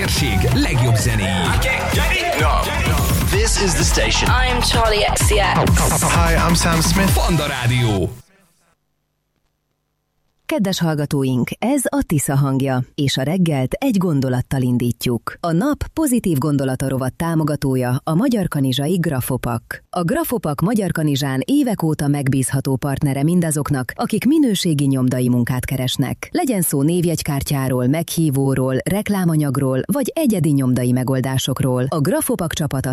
közösség legjobb zenéi. This is the station. I'm Charlie XCX. Hi, I'm Sam Smith. Panda Rádió. Kedves hallgatóink, ez a Tisza hangja, és a reggelt egy gondolattal indítjuk. A nap pozitív gondolata rovat támogatója a Magyar Kanizsai Grafopak. A Grafopak Magyar Kanizsán évek óta megbízható partnere mindazoknak, akik minőségi nyomdai munkát keresnek. Legyen szó névjegykártyáról, meghívóról, reklámanyagról, vagy egyedi nyomdai megoldásokról. A Grafopak csapata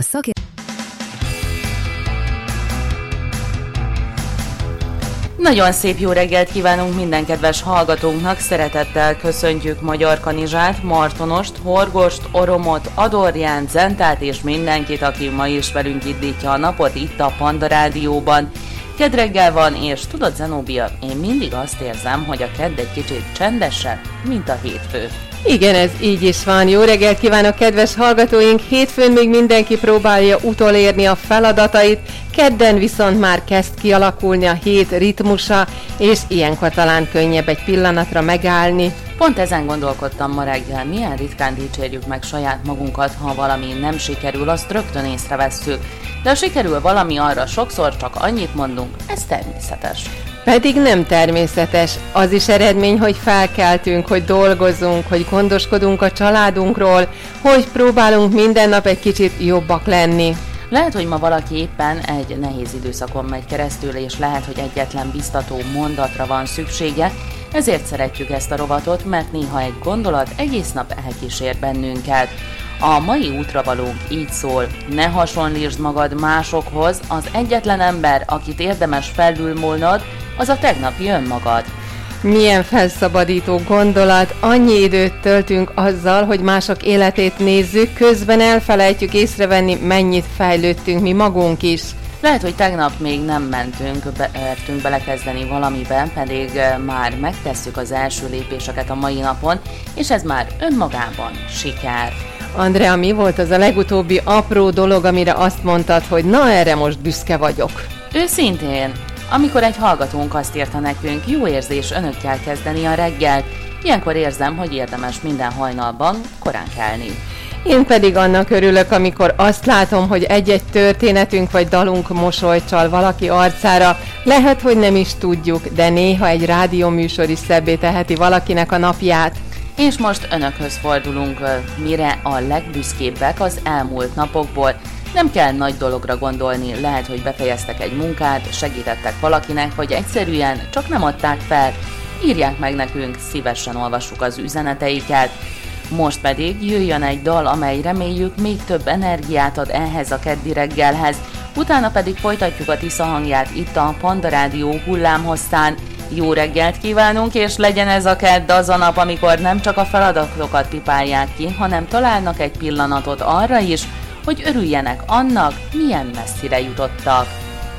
Nagyon szép jó reggelt kívánunk minden kedves hallgatónknak, szeretettel köszöntjük Magyar Kanizsát, Martonost, Horgost, Oromot, Adorjánt, Zentát és mindenkit, aki ma is velünk indítja a napot itt a Panda Rádióban. Kedd reggel van, és tudod Zenóbia, én mindig azt érzem, hogy a kedd egy kicsit csendesebb, mint a hétfő. Igen, ez így is van. Jó reggelt kívánok, kedves hallgatóink! Hétfőn még mindenki próbálja utolérni a feladatait, kedden viszont már kezd kialakulni a hét ritmusa, és ilyenkor talán könnyebb egy pillanatra megállni. Pont ezen gondolkodtam ma reggel, milyen ritkán dicsérjük meg saját magunkat, ha valami nem sikerül, azt rögtön észrevesszük. De ha sikerül valami, arra sokszor csak annyit mondunk, ez természetes. Pedig nem természetes. Az is eredmény, hogy felkeltünk, hogy dolgozunk, hogy gondoskodunk a családunkról, hogy próbálunk minden nap egy kicsit jobbak lenni. Lehet, hogy ma valaki éppen egy nehéz időszakon megy keresztül, és lehet, hogy egyetlen biztató mondatra van szüksége, ezért szeretjük ezt a rovatot, mert néha egy gondolat egész nap elkísér bennünket. A mai útravalónk így szól: ne hasonlítsd magad másokhoz, az egyetlen ember, akit érdemes felülmúlnod, az a tegnapi önmagad. Milyen felszabadító gondolat, annyi időt töltünk azzal, hogy mások életét nézzük, közben elfelejtjük észrevenni, mennyit fejlődtünk mi magunk is. Lehet, hogy tegnap még nem mertünk belekezdeni valamiben, pedig már megtesszük az első lépéseket a mai napon, és ez már önmagában siker. Andrea, mi volt az a legutóbbi apró dolog, amire azt mondtad, hogy na erre most büszke vagyok? Őszintén, amikor egy hallgatónk azt írta nekünk, jó érzés önökkel kezdeni a reggelt, ilyenkor érzem, hogy érdemes minden hajnalban korán kelni. Én pedig annak örülök, amikor azt látom, hogy egy-egy történetünk vagy dalunk mosolyt csal valaki arcára. Lehet, hogy nem is tudjuk, de néha egy rádióműsor is szebbé teheti valakinek a napját. És most önökhöz fordulunk, mire a legbüszkébbek az elmúlt napokból. Nem kell nagy dologra gondolni, lehet, hogy befejeztek egy munkát, segítettek valakinek, vagy egyszerűen csak nem adták fel. Írják meg nekünk, szívesen olvassuk az üzeneteiket. Most pedig jöjjön egy dal, amely reméljük még több energiát ad ehhez a keddi reggelhez. Utána pedig folytatjuk a Tisza hangját itt a Panda Rádió hullámhosszán. Jó reggelt kívánunk, és legyen ez a kedd az a nap, amikor nem csak a feladatokat pipálják ki, hanem találnak egy pillanatot arra is, hogy örüljenek annak, milyen messzire jutottak.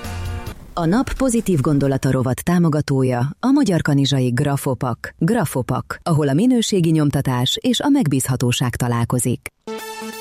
A nap pozitív gondolata rovat támogatója a Magyar Kanizsai Grafopak. Grafopak, ahol a minőségi nyomtatás és a megbízhatóság találkozik.